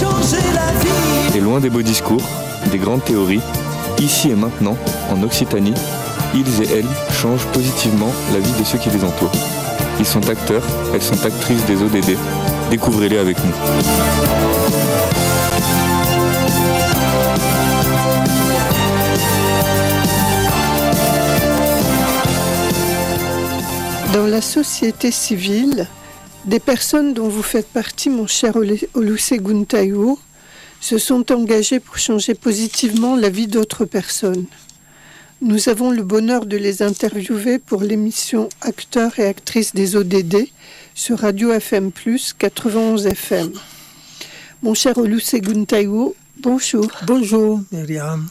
Et loin des beaux discours, des grandes théories, ici et maintenant, en Occitanie, ils et elles changent positivement la vie de ceux qui les entourent. Ils sont acteurs, elles sont actrices des ODD. Découvrez-les avec nous. Dans la société civile, des personnes dont vous faites partie, mon cher Olusegun Taiwo, se sont engagées pour changer positivement la vie d'autres personnes. Nous avons le bonheur de les interviewer pour l'émission Acteurs et actrices des ODD sur Radio FM+, 91 FM. Mon cher Olusegun Taiwo, bonjour. Bonjour, Myriam.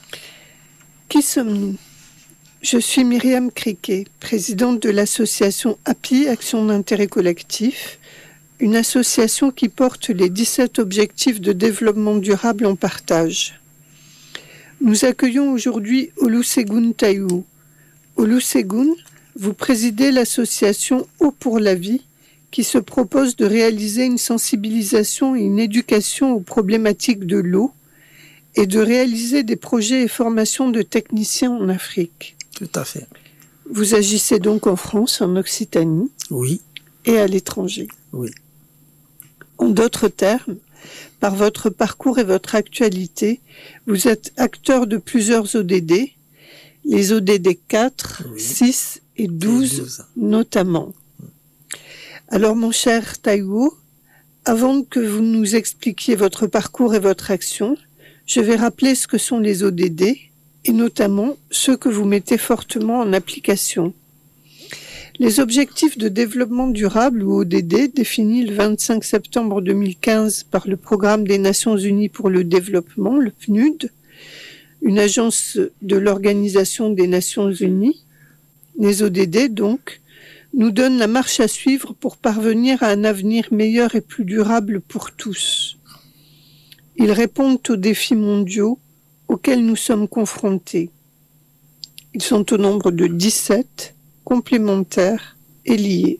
Qui sommes-nous ? Je suis Myriam Criquet, présidente de l'association API, Action d'intérêt collectif, une association qui porte les 17 objectifs de développement durable en partage. Nous accueillons aujourd'hui Olusegun Taiwo. Olusegun, vous présidez l'association Eau pour la vie, qui se propose de réaliser une sensibilisation et une éducation aux problématiques de l'eau et de réaliser des projets et formations de techniciens en Afrique. Tout à fait. Vous agissez donc en France, en Occitanie. Oui. Et à l'étranger. Oui. En d'autres termes, par votre parcours et votre actualité, vous êtes acteur de plusieurs ODD, les ODD 4, oui. 6 et 12 notamment. Alors mon cher Taiwo, avant que vous nous expliquiez votre parcours et votre action, je vais rappeler ce que sont les ODD, et notamment ceux que vous mettez fortement en application. Les objectifs de développement durable, ou ODD, définis le 25 septembre 2015 par le Programme des Nations Unies pour le Développement, le PNUD, une agence de l'Organisation des Nations Unies, les ODD donc, nous donnent la marche à suivre pour parvenir à un avenir meilleur et plus durable pour tous. Ils répondent aux défis mondiaux auxquels nous sommes confrontés. Ils sont au nombre de 17, complémentaires et liés.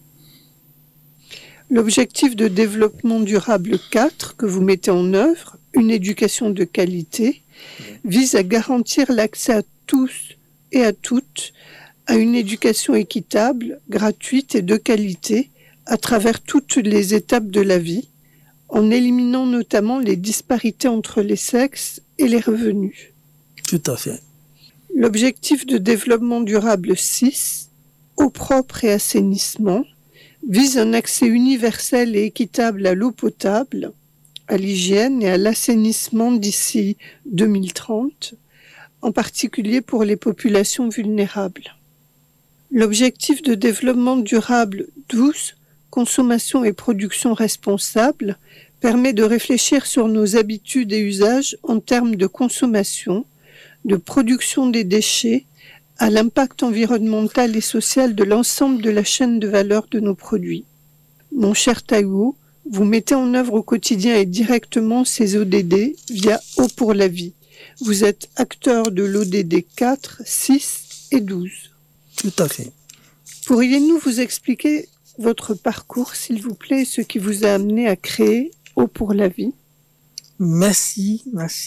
L'objectif de développement durable 4 que vous mettez en œuvre, une éducation de qualité, vise à garantir l'accès à tous et à toutes à une éducation équitable, gratuite et de qualité à travers toutes les étapes de la vie, en éliminant notamment les disparités entre les sexes et les revenus. Tout à fait. L'objectif de développement durable 6, eau propre et assainissement, vise un accès universel et équitable à l'eau potable, à l'hygiène et à l'assainissement d'ici 2030, en particulier pour les populations vulnérables. L'objectif de développement durable 12, consommation et production responsable, permet de réfléchir sur nos habitudes et usages en termes de consommation, de production des déchets, à l'impact environnemental et social de l'ensemble de la chaîne de valeur de nos produits. Mon cher Taiwo, vous mettez en œuvre au quotidien et directement ces ODD via Eau pour la vie. Vous êtes acteur de l'ODD 4, 6 et 12. Tout à fait. Pourriez-nous vous expliquer votre parcours, s'il vous plaît, ce qui vous a amené à créer Eau pour la vie? Merci,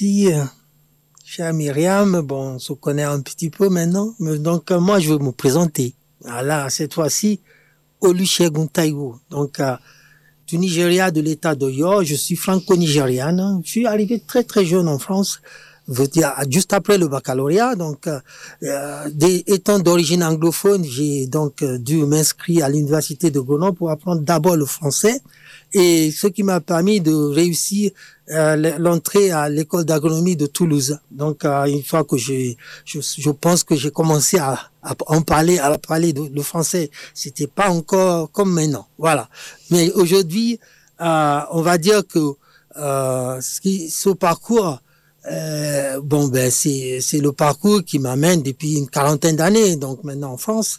chère Myriam. Bon, on se connaît un petit peu maintenant. Donc, moi, je vais me présenter. Voilà, cette fois-ci, Olusegun Taiwo. Donc, du Nigeria, de l'État d'Oyo. Je suis franco-nigériane. Je suis arrivé très, très jeune en France. Juste après le baccalauréat, donc étant d'origine anglophone, j'ai donc dû m'inscrire à l'université de Grenoble pour apprendre d'abord le français, et ce qui m'a permis de réussir l'entrée à l'école d'agronomie de Toulouse. Donc une fois que je pense que j'ai commencé à parler le français, c'était pas encore comme maintenant, voilà. Mais aujourd'hui, on va dire que ce parcours c'est le parcours qui m'amène depuis une quarantaine d'années, donc maintenant en France.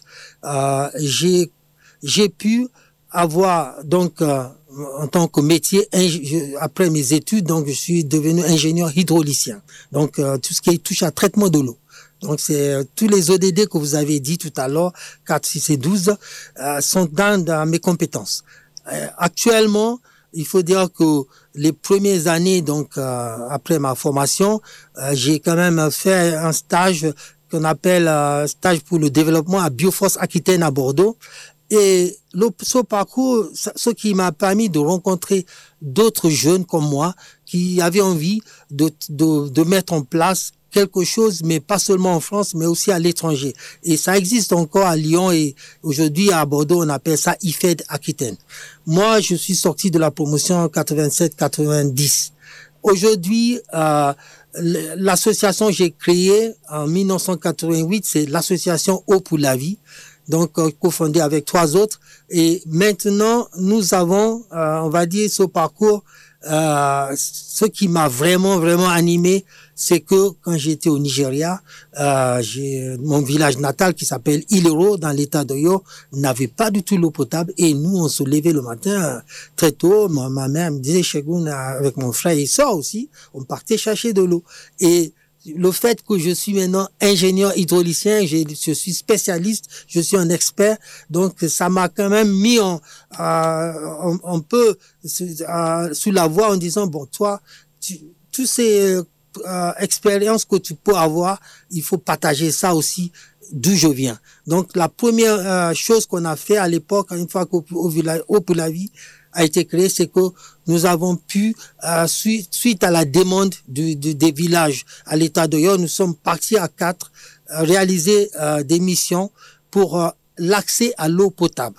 J'ai pu avoir donc en tant que métier, après mes études, donc je suis devenu ingénieur hydraulicien. Donc tout ce qui touche à traitement de l'eau. Donc c'est tous les ODD que vous avez dit tout à l'heure, 4, 6 et 12, sont dans mes compétences. Actuellement, il faut dire que les premières années, donc après ma formation, j'ai quand même fait un stage qu'on appelle stage pour le développement à Bioforce Aquitaine à Bordeaux. Et ce parcours, ce qui m'a permis de rencontrer d'autres jeunes comme moi qui avaient envie de mettre en place quelque chose, mais pas seulement en France, mais aussi à l'étranger. Et ça existe encore à Lyon et aujourd'hui à Bordeaux, on appelle ça IFED Aquitaine. Moi, je suis sorti de la promotion 87-90. Aujourd'hui, l'association que j'ai créée en 1988, c'est l'association Eau pour la vie, donc cofondée avec 3 autres. Et maintenant, nous avons, on va dire, ce parcours. Ce qui m'a vraiment animé, c'est que quand j'étais au Nigeria, j'ai mon village natal qui s'appelle Ilero dans l'état d'Oyo n'avait pas du tout l'eau potable et nous on se levait le matin très tôt. Ma mère me disait Shegun avec mon frère et soeur aussi, on partait chercher de l'eau. Et le fait que je suis maintenant ingénieur hydraulicien, je suis spécialiste, je suis un expert, donc ça m'a quand même mis un peu sous la voie en disant bon toi, tous ces expériences que tu peux avoir, il faut partager ça aussi d'où je viens. Donc la première chose qu'on a fait à l'époque, une fois qu'Eau pour la vie a été créé, c'est que nous avons pu, suite à la demande des villages à l'état d'Oyo, nous sommes partis à 4 réaliser des missions pour l'accès à l'eau potable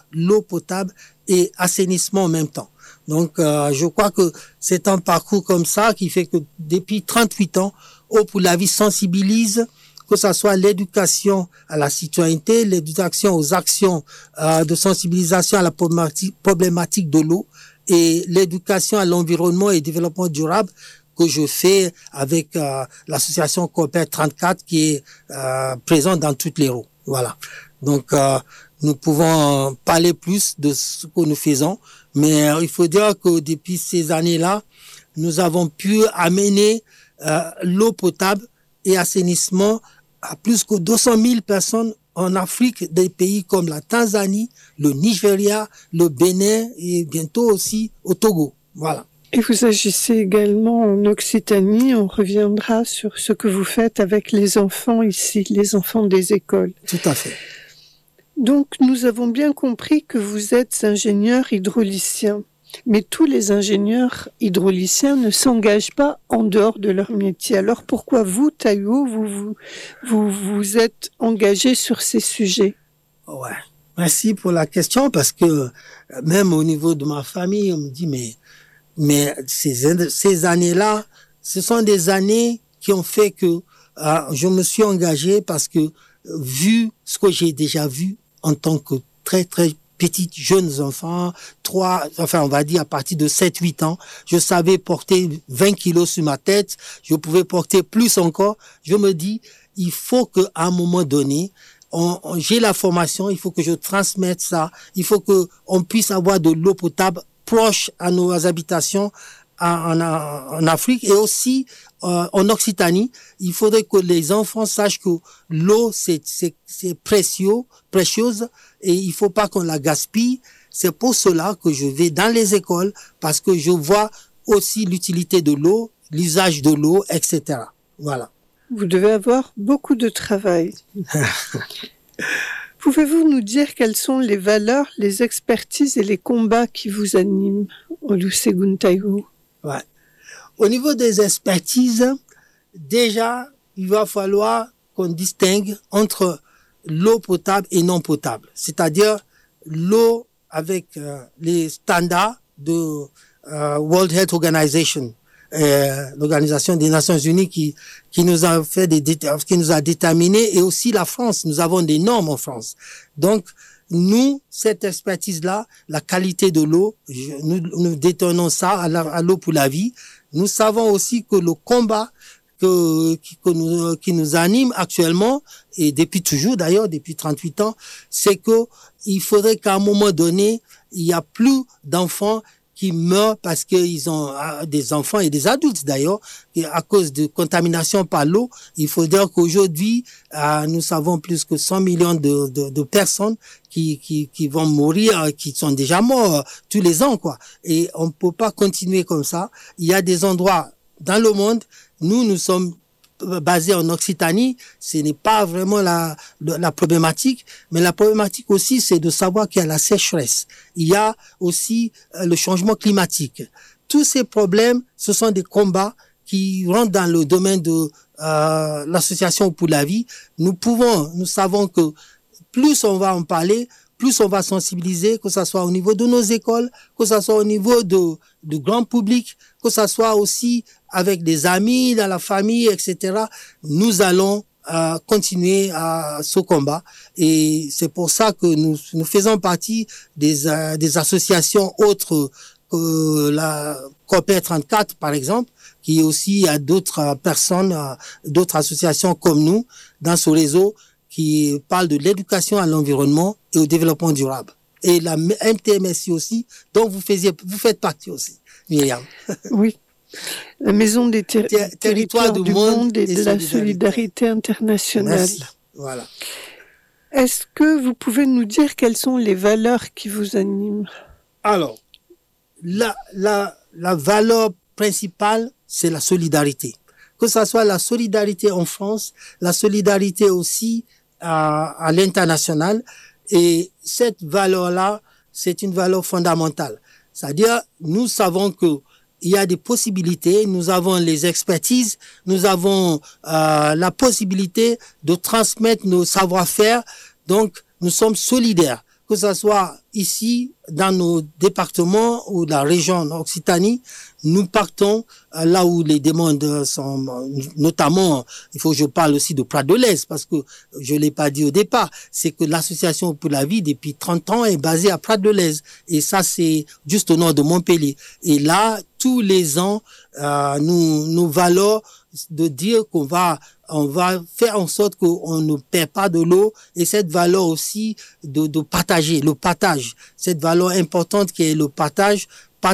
et assainissement en même temps. Donc, je crois que c'est un parcours comme ça qui fait que depuis 38 ans, Eau pour la vie sensibilise, que ça soit l'éducation à la citoyenneté, l'éducation aux actions de sensibilisation à la problématique de l'eau et l'éducation à l'environnement et développement durable que je fais avec l'association Coopère 34 qui est présente dans toutes les rues. Voilà. Donc, nous pouvons parler plus de ce que nous faisons, mais il faut dire que depuis ces années-là, nous avons pu amener l'eau potable et assainissement à plus que 200 000 personnes en Afrique, des pays comme la Tanzanie, le Nigeria, le Bénin et bientôt aussi au Togo. Voilà. Et vous agissez également en Occitanie. On reviendra sur ce que vous faites avec les enfants ici, les enfants des écoles. Tout à fait. Donc, nous avons bien compris que vous êtes ingénieur hydraulicien. Mais tous les ingénieurs hydrauliciens ne s'engagent pas en dehors de leur métier. Alors pourquoi vous, Taïwo, vous êtes engagé sur ces sujets? Ouais. Merci pour la question parce que même au niveau de ma famille, on me dit mais ces années-là, ce sont des années qui ont fait que je me suis engagé parce que vu ce que j'ai déjà vu en tant que très petites, jeunes enfants, on va dire à partir de 7-8 ans, je savais porter 20 kilos sur ma tête, je pouvais porter plus encore. Je me dis, il faut qu'à un moment donné, j'ai la formation, il faut que je transmette ça, il faut que on puisse avoir de l'eau potable proche à nos habitations en Afrique et aussi en Occitanie. Il faudrait que les enfants sachent que l'eau c'est précieuse et il faut pas qu'on la gaspille. C'est pour cela que je vais dans les écoles parce que je vois aussi l'utilité de l'eau, l'usage de l'eau, etc. Voilà. Vous devez avoir beaucoup de travail. Pouvez-vous nous dire quelles sont les valeurs, les expertises et les combats qui vous animent, Olusegun Taïwo? Ouais. Au niveau des expertises, déjà, il va falloir qu'on distingue entre l'eau potable et non potable. C'est-à-dire l'eau avec les standards de World Health Organization, l'Organisation des Nations Unies qui nous a qui nous a déterminé, et aussi la France. Nous avons des normes en France. Donc, nous, cette expertise-là, la qualité de l'eau, nous détenons ça à l'eau pour la vie. Nous savons aussi que le combat qui nous anime actuellement, et depuis toujours d'ailleurs, depuis 38 ans, c'est que il faudrait qu'à un moment donné, il y a plus d'enfants qui meurent parce qu'ils ont des enfants et des adultes d'ailleurs, et à cause de contamination par l'eau. Il faut dire qu'aujourd'hui, nous savons plus que 100 millions de personnes qui vont mourir, qui sont déjà morts tous les ans, quoi. Et on peut pas continuer comme ça. Il y a des endroits dans le monde, nous sommes basés en Occitanie, ce n'est pas vraiment la problématique, mais la problématique aussi, c'est de savoir qu'il y a la sécheresse. Il y a aussi le changement climatique. Tous ces problèmes, ce sont des combats qui rentrent dans le domaine de l'association pour la vie. Nous savons que plus on va en parler, plus on va sensibiliser, que ça soit au niveau de nos écoles, que ça soit au niveau du grand public, que ça soit aussi avec des amis, dans la famille, etc. Nous allons continuer à ce combat. Et c'est pour ça que nous faisons partie des associations autres que la COPER 34, par exemple, qui aussi a d'autres personnes, d'autres associations comme nous dans ce réseau, qui parle de l'éducation à l'environnement et au développement durable. Et la MTMSI aussi, dont vous faites partie aussi, Myriam. Oui. La Maison des territoires du monde et de la solidarité internationale. Merci. Voilà. Est-ce que vous pouvez nous dire quelles sont les valeurs qui vous animent? Alors, la valeur principale, c'est la solidarité. Que ça soit la solidarité en France, la solidarité aussi à l'international. Et cette valeur-là, c'est une valeur fondamentale. C'est-à-dire, nous savons que il y a des possibilités, nous avons les expertises, nous avons la possibilité de transmettre nos savoir-faire. Donc, nous sommes solidaires, que ce soit ici, dans nos départements ou la région Occitanie. Nous partons là où les demandes sont, notamment, il faut que je parle aussi de Prat de l'Est, parce que je l'ai pas dit au départ, c'est que l'association pour la vie, depuis 30 ans, est basée à Prat de l'Est. Et ça, c'est juste au nord de Montpellier. Et là, tous les ans, nous valons de dire on va faire en sorte qu'on ne perd pas de l'eau, et cette valeur aussi de partager, le partage, cette valeur importante qui est le partager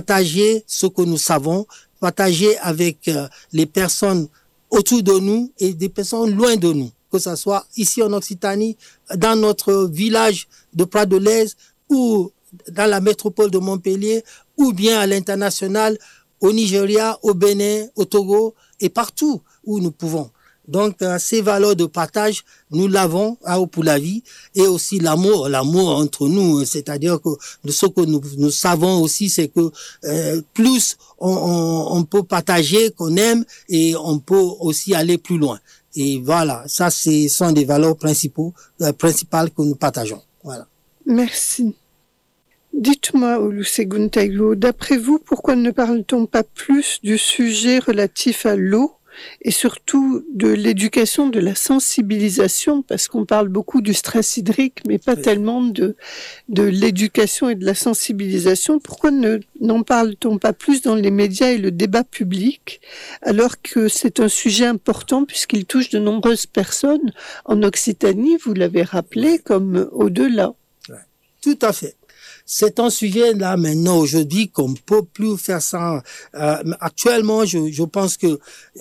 ce que nous savons, partager avec les personnes autour de nous et des personnes loin de nous, que ce soit ici en Occitanie, dans notre village de Prat de l'Est, ou dans la métropole de Montpellier, ou bien à l'international, au Nigeria, au Bénin, au Togo, et partout où nous pouvons. Donc, ces valeurs de partage, nous l'avons à Eau pour la vie, et aussi l'amour entre nous. C'est-à-dire que ce que nous savons aussi, c'est que plus on peut partager, qu'on aime, et on peut aussi aller plus loin. Et voilà, ça, ce sont des valeurs principales que nous partageons. Voilà. Merci. Dites-moi, Olusegun Taiwo, d'après vous, pourquoi ne parle-t-on pas plus du sujet relatif à l'eau et surtout de l'éducation, de la sensibilisation, parce qu'on parle beaucoup du stress hydrique, mais pas tellement de l'éducation et de la sensibilisation. Pourquoi n'en parle-t-on pas plus dans les médias et le débat public, alors que c'est un sujet important puisqu'il touche de nombreuses personnes en Occitanie, vous l'avez rappelé, comme au-delà. Tout à fait. C'est un sujet là maintenant aujourd'hui qu'on peut plus faire ça. Actuellement, je pense que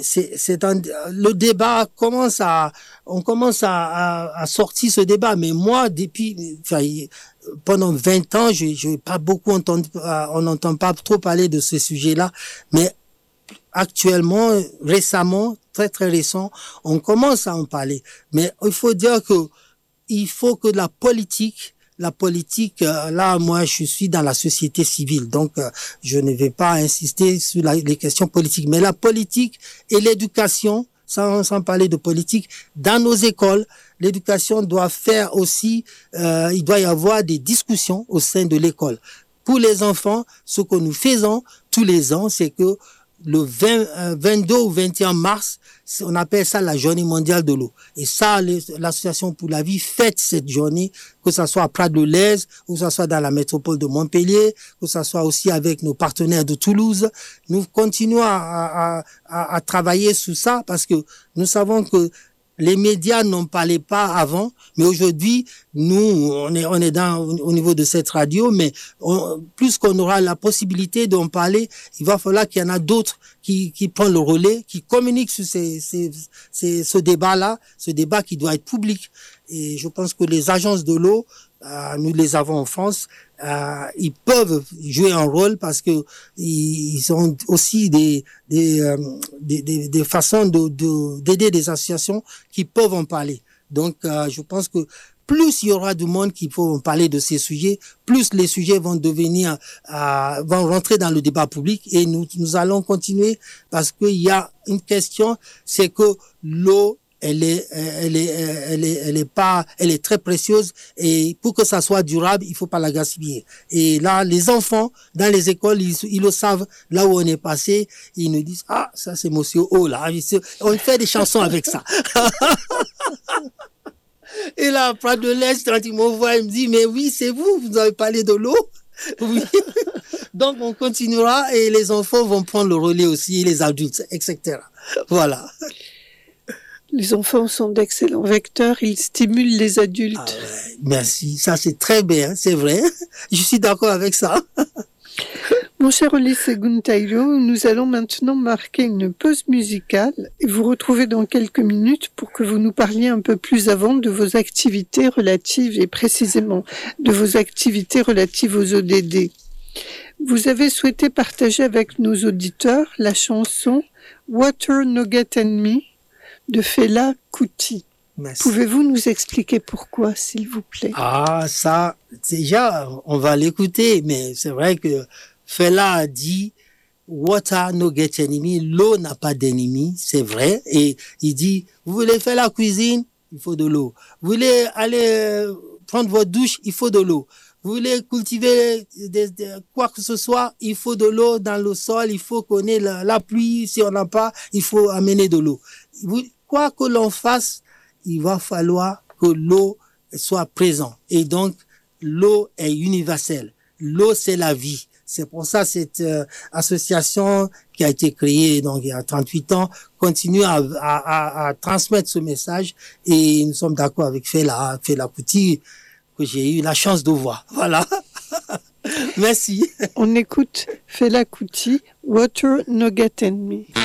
le débat on commence à sortir ce débat. Mais moi, pendant 20 ans, je pas beaucoup entendu, on n'entend pas trop parler de ce sujet-là. Mais actuellement, récemment, très très récent, on commence à en parler. Mais il faut dire que il faut que la politique, là, moi, je suis dans la société civile, donc je ne vais pas insister sur les questions politiques. Mais la politique et l'éducation, sans parler de politique, dans nos écoles, l'éducation doit faire aussi, il doit y avoir des discussions au sein de l'école. Pour les enfants, ce que nous faisons tous les ans, c'est que le 22 ou 21 mars, on appelle ça la journée mondiale de l'eau. Et ça, l'association pour la vie fête cette journée, que ça soit à Prat de l'Est, que ça soit dans la métropole de Montpellier, que ça soit aussi avec nos partenaires de Toulouse. Nous continuons à travailler sur ça parce que nous savons que Les médias n'en parlaient pas avant, mais aujourd'hui, nous, on est au niveau de cette radio, mais plus qu'on aura la possibilité d'en parler, il va falloir qu'il y en a d'autres qui prennent le relais, qui communiquent sur ce débat-là, ce débat qui doit être public. Et je pense que les agences de l'eau, nous les avons en France, ils peuvent jouer un rôle parce que ils ont aussi des façons d'aider des associations qui peuvent en parler. Donc, je pense que plus il y aura du monde qui peut en parler de ces sujets, plus les sujets vont vont rentrer dans le débat public et nous allons continuer parce qu'il y a une question, c'est que l'eau, elle est très précieuse et pour que ça soit durable, il faut pas la gaspiller. Et là, les enfants, dans les écoles, ils le savent, là où on est passé, ils nous disent, ah, ça c'est Monsieur O, là. On fait des chansons avec ça. Et là, après de l'Est, quand il me voit, il me dit, mais oui, c'est vous avez parlé de l'eau. Oui. Donc, on continuera et les enfants vont prendre le relais aussi, les adultes, etc. Voilà. Les enfants sont d'excellents vecteurs, ils stimulent les adultes. Ah ouais, merci, ça c'est très bien, c'est vrai. Je suis d'accord avec ça. Mon cher Ulysse Guntairo, nous allons maintenant marquer une pause musicale et vous retrouver dans quelques minutes pour que vous nous parliez un peu plus avant de vos activités relatives et précisément de vos activités relatives aux ODD. Vous avez souhaité partager avec nos auditeurs la chanson Water Nugget and Me de Fela Kuti. Merci. Pouvez-vous nous expliquer pourquoi, s'il vous plaît? Ah, ça, déjà, on va l'écouter, mais c'est vrai que Fela a dit Water no get enemy, l'eau n'a pas d'ennemi, c'est vrai, et il dit, vous voulez faire la cuisine, il faut de l'eau. Vous voulez aller prendre votre douche, il faut de l'eau. Vous voulez cultiver quoi que ce soit, il faut de l'eau dans le sol, il faut qu'on ait la pluie, si on n'a pas, il faut amener de l'eau. Quoi que l'on fasse, il va falloir que l'eau soit présente. Et donc, l'eau est universelle. L'eau, c'est la vie. C'est pour ça cette association qui a été créée donc il y a 38 ans continue à transmettre ce message et nous sommes d'accord avec Fela Kuti que j'ai eu la chance de voir. Voilà. Merci. On écoute Fela Kuti, Water Nugget and Me.